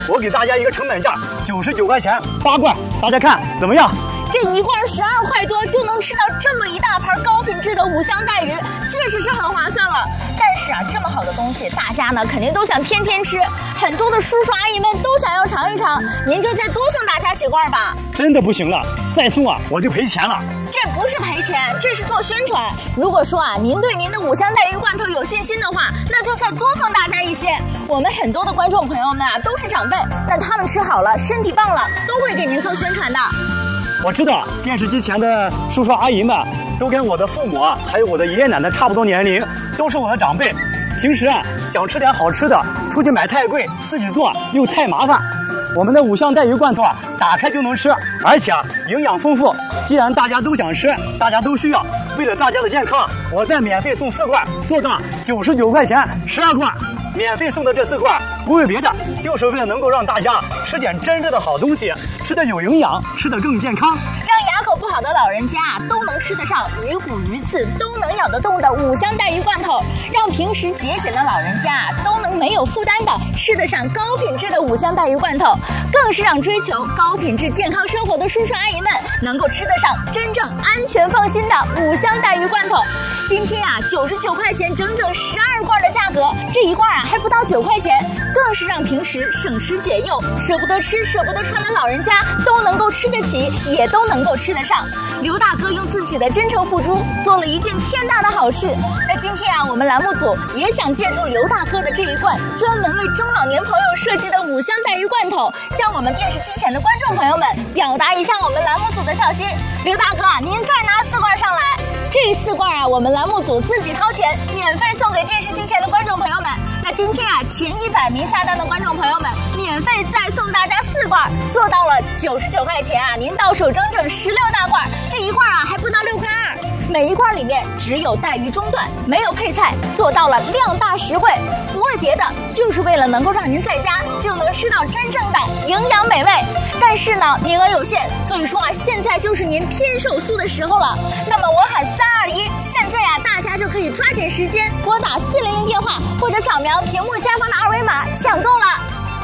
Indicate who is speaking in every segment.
Speaker 1: 我给大家一个成本价，99块钱8罐，大家看怎么样？
Speaker 2: 这一罐12块多就能吃到这么一大盘高品质的五香带鱼，确实是很划算了。但是啊，这么好的东西，大家呢肯定都想天天吃，很多的叔叔阿姨们都想要尝一尝。您就再多送大家几罐吧。
Speaker 1: 真的不行了，再送啊我就赔钱了。
Speaker 2: 这不是赔钱，这是做宣传。如果说啊，您对您的五香带鱼罐头有信心的话，那就再多送大家一些。我们很多的观众朋友们啊，都是长辈，那他们吃好了，身体棒了，都会给您做宣传的。
Speaker 1: 我知道电视机前的叔叔阿姨们都跟我的父母啊，还有我的爷爷奶奶差不多年龄，都是我的长辈。平时啊想吃点好吃的，出去买太贵，自己做又太麻烦。我们的五香带鱼罐头啊，打开就能吃，而且营养丰富。既然大家都想吃，大家都需要，为了大家的健康，我再免费送4罐，做到99块钱12罐。免费送的这4罐不为别的，就是为了能够让大家吃点真正的好东西，吃的有营养，吃的更健康，
Speaker 2: 让牙口不好的老人家都能吃得上，鱼骨鱼刺都能咬得动的五香带鱼罐头，让平时节俭的老人家都能没有负担的吃得上高品质的五香带鱼罐头，更是让追求高品质健康生活的叔叔阿姨们能够吃得上真正安全放心的五香带鱼罐头。今天啊，99块钱整整12罐的价格，这一罐啊还不到9块钱，更是让平时省吃俭用、舍不得吃、舍不得穿的老人家都能够吃得起，也都能够吃得上。刘大哥用自己的真诚付出，做了一件天大的好事。那今天啊，我们栏目组也想借助刘大哥的这一罐专门为中老年朋友设计的五香带鱼罐头，向我们电视机前的观众朋友们表达一下我们栏目组的孝心。刘大哥啊，您再拿4罐上来。这4罐啊，我们栏目组自己掏钱，免费送给电视机前的观众朋友们。那今天啊，前100名下单的观众朋友们，免费再送大家4罐，做到了99块钱啊，您到手整整16大罐，这一罐啊还不到6块2。每一罐里面只有带鱼中段，没有配菜，做到了量大实惠，不为别的，就是为了能够让您在家就能吃到真正的营养美味。但是呢，名额有限，所以说啊，现在就是您拼手速的时候了。那么我喊3、2、1，现在啊，大家就可以抓紧时间拨打400电话，或者扫描屏幕下方的2维码抢购了。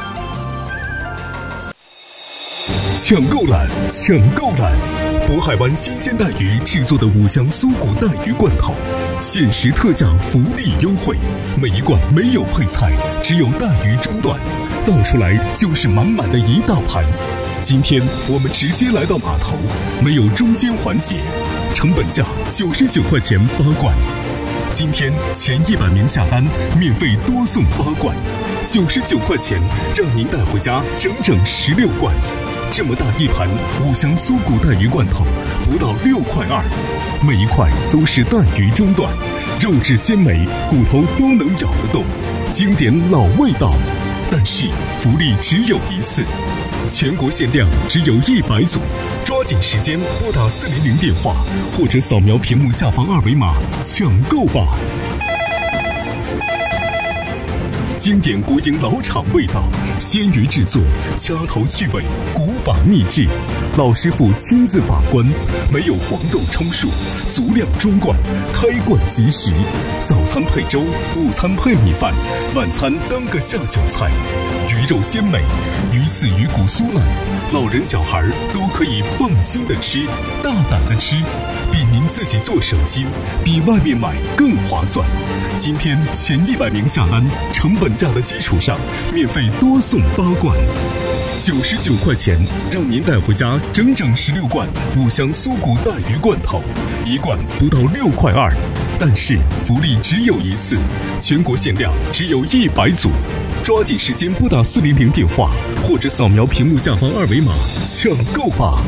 Speaker 3: 抢购栏，抢购栏！渤海湾新鲜带鱼制作的五香酥骨带鱼罐头，限时特价福利优惠，每一罐没有配菜，只有带鱼中段，倒出来就是满满的一大盘。今天我们直接来到码头，没有中间环节，成本价99块钱8罐。今天前100名下单，免费多送8罐，99块钱让您带回家整整16罐。这么大一盘五香酥骨带鱼罐头，不到6块2，每一块都是带鱼中段，肉质鲜美，骨头都能咬得动，经典老味道。但是福利只有一次，全国限量只有100组，抓紧时间拨打400电话，或者扫描屏幕下方2维码抢购吧。经典国营老厂味道，鲜鱼制作，掐头去尾，古法秘制，老师傅亲自把关，没有黄豆充数，足量中罐，开罐即食。早餐配粥，午餐配米饭，晚餐当个下酒菜。鱼肉鲜美，鱼刺鱼骨酥烂，老人小孩都可以放心的吃，大胆的吃，比您自己做省心，比外面买更划算。今天前100名下单，成本价的基础上，免费多送8罐，99块钱让您带回家整整16罐五香酥骨带鱼罐头，一罐不到6块2。但是福利只有一次，全国限量只有100组，抓紧时间拨打400电话，或者扫描屏幕下方2维码抢购吧。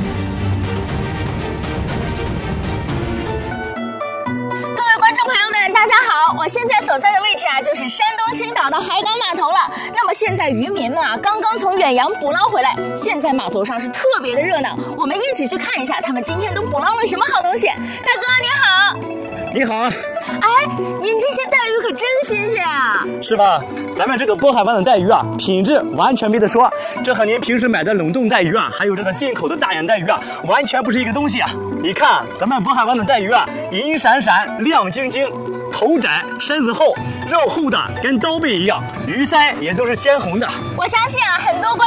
Speaker 2: 大家好，我现在所在的位置啊，就是山东青岛的海港码头了。那么现在渔民们啊，刚刚从远洋捕捞回来，现在码头上是特别的热闹。我们一起去看一下，他们今天都捕捞了什么好东西。大哥你好。
Speaker 1: 你好。
Speaker 2: 哎，您这些带鱼可真新鲜啊！
Speaker 1: 是吧？咱们这个渤海湾的带鱼啊，品质完全没得说，这和您平时买的冷冻带鱼啊，还有这个进口的大眼带鱼啊，完全不是一个东西啊！你看咱们渤海湾的带鱼啊，银闪闪，亮晶晶，头窄身子厚，肉厚的跟刀背一样，鱼鳃也都是鲜红的。
Speaker 2: 我相信啊，很多观